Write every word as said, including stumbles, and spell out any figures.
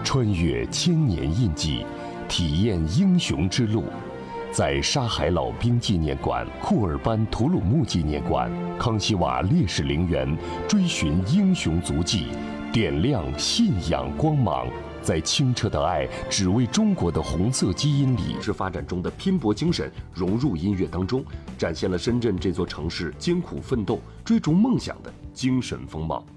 穿越千年印记，体验英雄之路。在沙海老兵纪念馆、库尔班图鲁木纪念馆、康熙瓦烈士陵园，追寻英雄足迹，点亮信仰光芒。在清澈的爱、只为中国的红色基因里，是发展中的拼搏精神融入音乐当中，展现了深圳这座城市艰苦奋斗、追逐梦想的精神风貌。